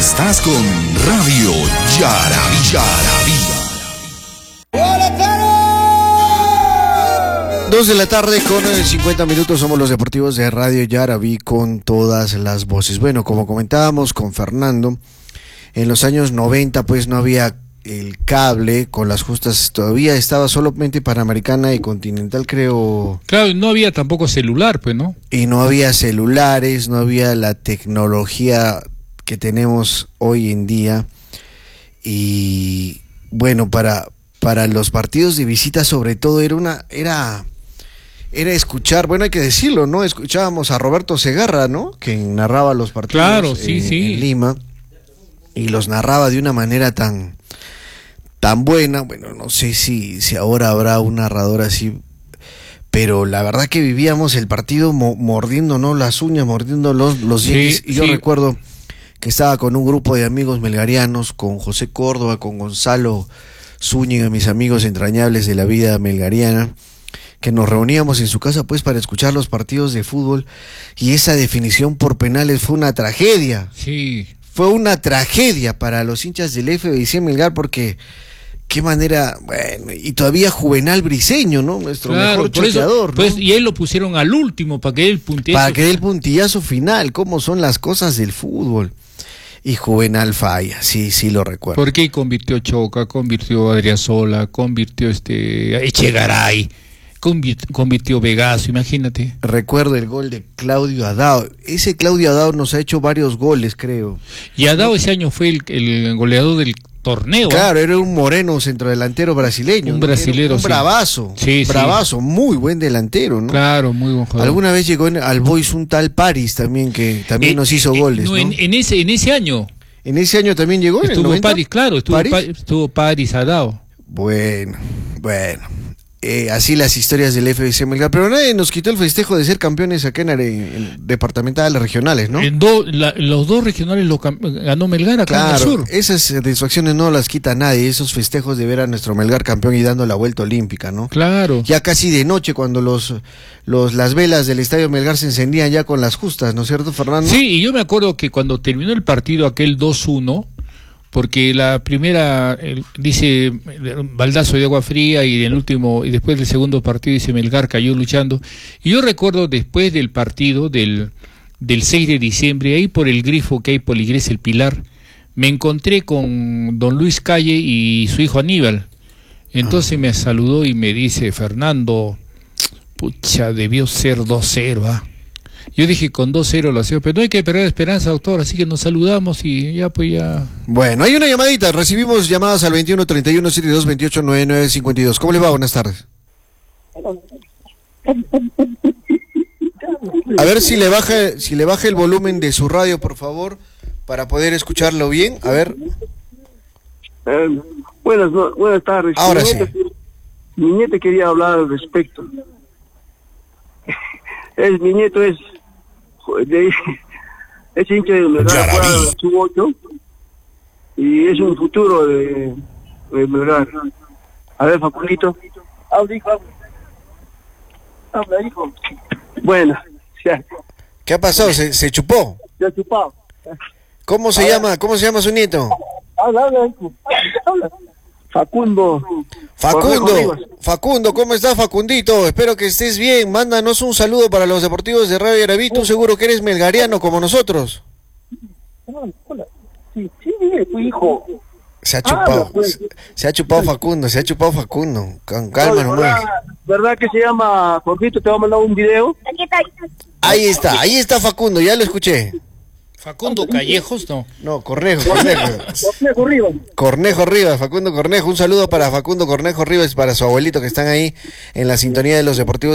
Estás con Radio Yarabí. 2 de la tarde con 50 minutos, somos los deportivos de Radio Yarabí con todas las voces. Bueno, como comentábamos con Fernando, en los años 90 pues no había el cable con las justas, todavía estaba solamente Panamericana y Continental, creo. Claro, no había tampoco celular, pues, ¿no? Y no había celulares, no había la tecnología que tenemos hoy en día. Y bueno, para los partidos de visita sobre todo era escuchar, bueno, hay que decirlo, ¿no? Escuchábamos a Roberto Segarra, ¿no? Que narraba los partidos, claro, sí. En Lima, y los narraba de una manera tan buena. Bueno, no sé si ahora habrá un narrador así, pero la verdad que vivíamos el partido mordiendo, ¿no? Las uñas, mordiendo los dientes. Y yo recuerdo que estaba con un grupo de amigos melgarianos, con José Córdoba, con Gonzalo Zúñiga, mis amigos entrañables de la vida melgariana, que nos reuníamos en su casa pues para escuchar los partidos de fútbol, y esa definición por penales fue una tragedia. Sí. Fue una tragedia para los hinchas del FBC Melgar, porque qué manera, bueno, y todavía Juvenal Briceño, ¿no? Nuestro mejor choteador, ¿no? Pues, y él lo pusieron al último para que dé el puntillazo. Para que dé el puntillazo final, cómo son las cosas del fútbol. Y Juvenal falla, sí lo recuerdo. Porque convirtió Choca, convirtió Adriasola, convirtió Echegaray, convirtió Vegaso, imagínate. Recuerdo el gol de Claudio Adao. Ese Claudio Adao nos ha hecho varios goles, creo. Y Adao ese año fue el goleador del torneo. Claro, era un moreno centrodelantero brasileño. Un brasilero, un bravazo. Sí, bravazo, muy buen delantero, ¿no? Claro, muy buen jugador. Alguna vez llegó al Boys un tal Paris también, que también nos hizo goles, ¿no? En ese año. ¿En ese año también llegó? Estuvo ¿en el 90? Paris, claro, estuvo Paris Adao. Bueno. Así las historias del FBC Melgar, pero nadie nos quitó el festejo de ser campeones acá en departamentales, regionales, ¿no? Los dos regionales ganó Melgar acá en el sur. Esas satisfacciones no las quita nadie, esos festejos de ver a nuestro Melgar campeón y dando la vuelta olímpica, ¿no? Claro. Ya casi de noche, cuando las velas del Estadio Melgar se encendían ya con las justas, ¿no es cierto, Fernando? Sí, y yo me acuerdo que cuando terminó el partido aquel 2-1, porque la primera dice baldazo de agua fría, y y después del segundo partido dice Melgar cayó luchando, y yo recuerdo después del partido del 6 de diciembre, ahí por el grifo que hay por la iglesia El Pilar, me encontré con don Luis Calle y su hijo Aníbal. Entonces me saludó y me dice: Fernando, pucha, debió ser 2-0, ¿ah? Yo dije, con 2-0 lo hacía, pero no hay que perder esperanza, doctor, así que nos saludamos y ya pues ya. Bueno, hay una llamadita, recibimos llamadas al 21 31 72 28 99 52. ¿Cómo le va? Buenas tardes. A ver si le baja el volumen de su radio, por favor, para poder escucharlo bien. A ver. Buenas tardes. Ahora sí. Mi nieto quería hablar al respecto. Mi nieto es hincha de Melgar, sub-8, y es un futuro de Melgar. A ver, Facundito. Habla, hijo. Bueno, ya. ¿Qué ha pasado? ¿Se chupó? Se ha chupado. ¿Cómo se llama su nieto? Habla, hijo. Habla. Facundo, ¿cómo estás, Facundito? Espero que estés bien. Mándanos un saludo para los deportivos de Radio Yarabí. Tú seguro que eres melgariano como nosotros. Hola. Sí, tu hijo. Se ha chupado Facundo. Con calma nomás. ¿Verdad que se llama Jorgito? Te va a mandar un video. Ahí está Facundo, ya lo escuché. Facundo Callejos, no. No, Cornejo Rivas, Facundo Cornejo. Un saludo para Facundo Cornejo Rivas, para su abuelito, que están ahí en la sintonía de los deportivos.